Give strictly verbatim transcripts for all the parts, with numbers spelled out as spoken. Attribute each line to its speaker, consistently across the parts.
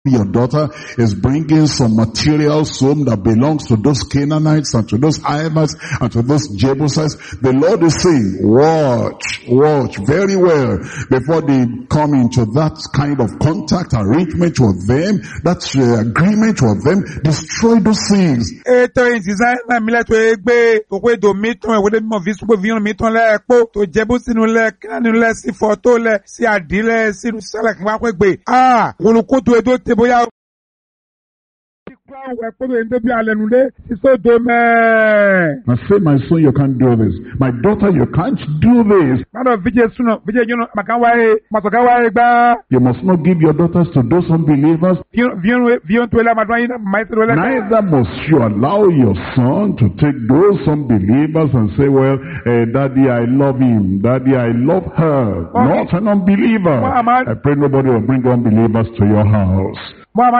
Speaker 1: Your daughter is bringing some materials home that belongs to those Canaanites and to those Hivites and to those Jebusites. The Lord is saying, watch, watch very well before they come into that kind of contact arrangement with them, that uh, agreement with them. Destroy those things.
Speaker 2: I say, my son, you can't do this. My daughter, you can't do this. You must not give your daughters to those unbelievers. Neither must you allow your son to take those unbelievers and say, well, uh, Daddy, I love him. Daddy, I love her. Not an unbeliever. I pray nobody will bring unbelievers to your house. Now,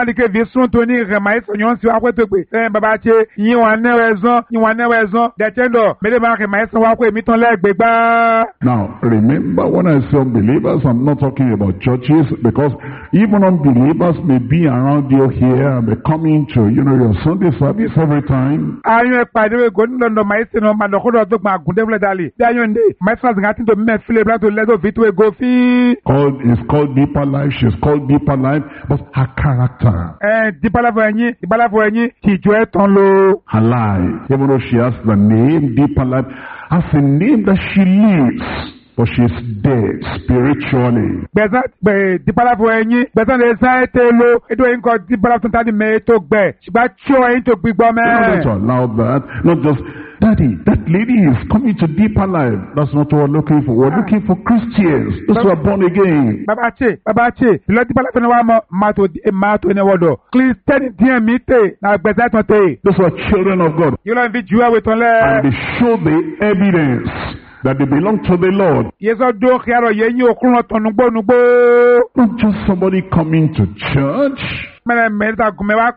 Speaker 2: remember, when I say unbelievers, I'm not talking about churches, because even unbelievers may be around you here and be coming to, you know, your Sunday service every time. Called, it's called Deeper Life, she's called Deeper Life, but her character, her life, even though she has the name Deeper Life, has a name that she lives, but she's dead spiritually. Don't allow that. Not just, Daddy, that lady is coming to Deeper Life. That's not what we're looking for. We're looking for Christians. Those who are born again. Those who are children of God. And they show the evidence that they belong to the Lord. Not just somebody coming to church. Or maybe a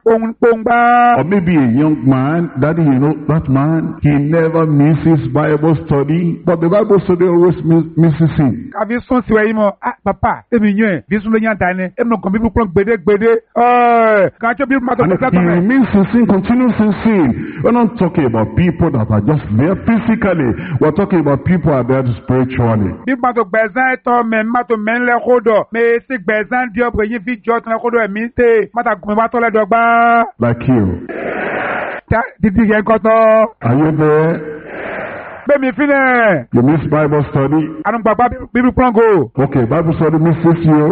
Speaker 2: young man, Daddy, you know, that man, he never misses Bible study, but the Bible study always miss, misses him. And he remains in sin, continues in sin. We're not talking about people that are just there physically. We're talking about people that are there spiritually. Like you. Are you there? You miss Bible study? Okay, Bible study misses you.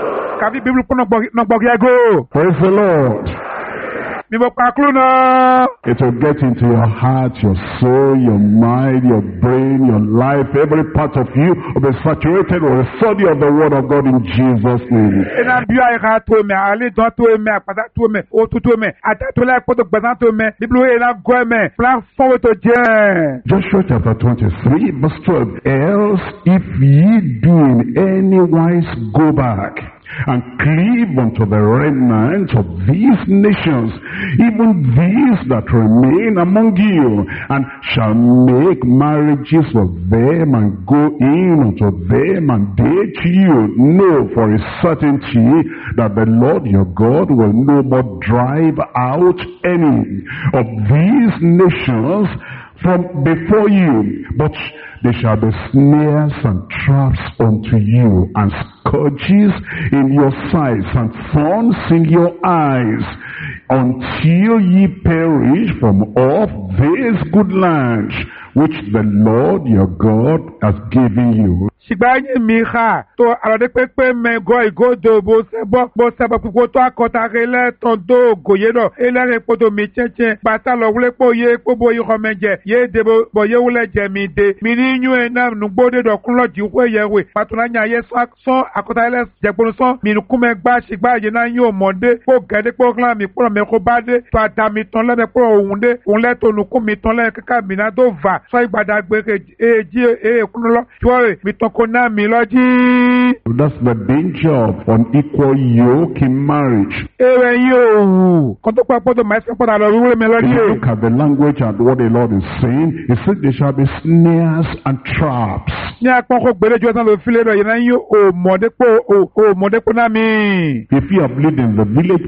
Speaker 2: Praise the Lord. It will get into your heart, your soul, your mind, your brain, your life. Every part of you will be saturated with the study of the Word of God in Jesus' name. Joshua chapter twenty-three, verse twelve. Else, if ye do in any wise go back and cleave unto the remnant of these nations, even these that remain among you, and shall make marriages with them, and go in unto them, and date you, know for a certainty that the Lord your God will no more drive out any of these nations from before you, but they shall be snares and traps unto you, and scourges in your sides, and thorns in your eyes, until ye perish from off this good land which the Lord your God has given you. Shigbaye miha to arade pepe me go igodo bo sebo bo sebo pipo to akota rele ton do goyedo elere poto mi cheche bata lo wule po ye po bo yi homeje ye de bo ye wule je mi de mi ni nyu ena nugbode do kunlo ji we ye we patuna nya ye so so akota ele jegbonu so mi kume gba shigbaye na yin omode po gede po klan mi po me ko bade to adami ton le po ohun de ohun le to nu ku mi ton le kaka mi na do va so igbada gbe e ji e kunlo jore mi ton. That's the danger of unequal yoke in marriage. If you look at the language and what the Lord is saying, He said there shall be snares and traps. If you have lived in the village